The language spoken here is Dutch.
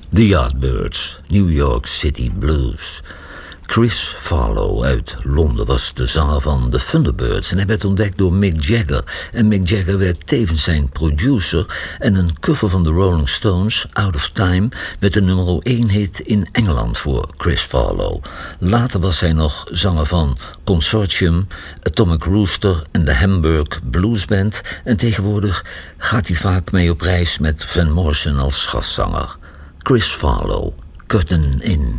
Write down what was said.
The Yardbirds, New York City Blues. Chris Farlowe uit Londen was de zanger van The Thunderbirds en hij werd ontdekt door Mick Jagger. En Mick Jagger werd tevens zijn producer en een cover van de Rolling Stones, Out of Time, werd de nummer 1 hit in Engeland voor Chris Farlowe. Later was hij nog zanger van Consortium, Atomic Rooster en de Hamburg Blues Band en tegenwoordig gaat hij vaak mee op reis met Van Morrison als gastzanger. Chris Farlowe, Cuttin' In.